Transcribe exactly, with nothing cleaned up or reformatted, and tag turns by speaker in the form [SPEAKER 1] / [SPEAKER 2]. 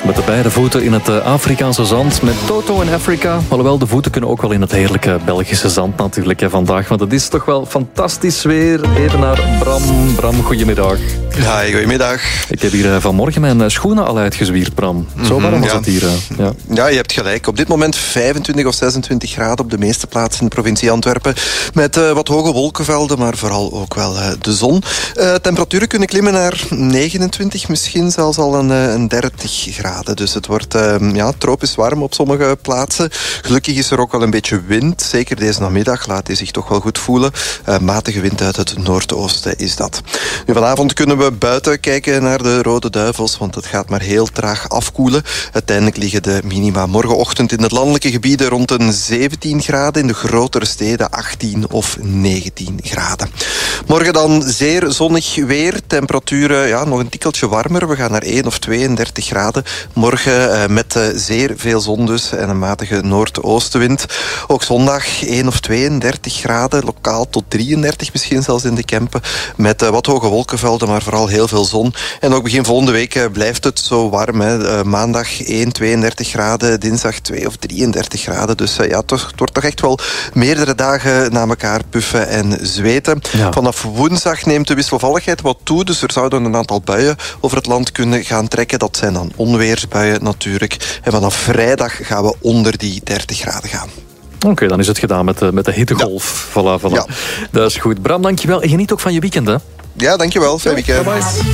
[SPEAKER 1] Met de beide voeten in het Afrikaanse zand. Met Toto in Afrika. Alhoewel, de voeten kunnen ook wel in het heerlijke Belgische zand natuurlijk hè, vandaag. Want het is toch wel fantastisch weer. Even naar Bram. Bram, goedemiddag.
[SPEAKER 2] Hi, goedemiddag.
[SPEAKER 1] Ik heb hier vanmorgen mijn schoenen al uitgezwierd, Bram. Zo warm was
[SPEAKER 2] ja.
[SPEAKER 1] het hier. Ja.
[SPEAKER 2] ja, je hebt gelijk. Op dit moment vijfentwintig of zesentwintig graden op de meeste plaatsen in de provincie Antwerpen. Met uh, wat hoge wolkenvelden, maar vooral ook wel uh, de zon. Uh, temperaturen kunnen klimmen naar negenentwintig, misschien zelfs al een, uh, een dertig graden. Dus het wordt uh, ja, tropisch warm op sommige plaatsen. Gelukkig is er ook wel een beetje wind. Zeker deze namiddag laat hij zich toch wel goed voelen. Uh, matige wind uit het noordoosten is dat. Nu, vanavond kunnen we buiten kijken naar de Rode Duivels, want het gaat maar heel traag afkoelen. Uiteindelijk liggen de minima morgenochtend in het landelijke gebieden rond een zeventien graden. In de grotere steden achttien of negentien graden. Morgen dan zeer zonnig weer. Temperaturen ja, nog een tikkeltje warmer. We gaan naar één of tweeëndertig graden. Morgen uh, met uh, zeer veel zon dus en een matige noordoostenwind. Ook zondag één of tweeëndertig graden. Lokaal tot drieëndertig misschien zelfs in de Kempen. Met uh, wat hoge wolkenvelden, maar vooral heel veel zon. En ook begin volgende week uh, blijft het zo warm. Hè. Uh, maandag één, tweeëndertig graden. Dinsdag twee of drieëndertig graden. Dus uh, ja, toch, het wordt toch echt wel meerdere dagen na elkaar puffen en zweten. Ja. Vanaf woensdag neemt de wisselvalligheid wat toe. Dus er zouden een aantal buien over het land kunnen gaan trekken. Dat zijn dan onweersbuien natuurlijk. En vanaf vrijdag gaan we onder die dertig graden gaan.
[SPEAKER 1] Oké, okay, dan is het gedaan met de, met de hittegolf. Ja. Voilà, voilà. Ja. Dat is goed. Bram, dankjewel. En geniet ook van je weekend, hè?
[SPEAKER 2] Ja, dankjewel. Fijn weekend.
[SPEAKER 1] Bye bye.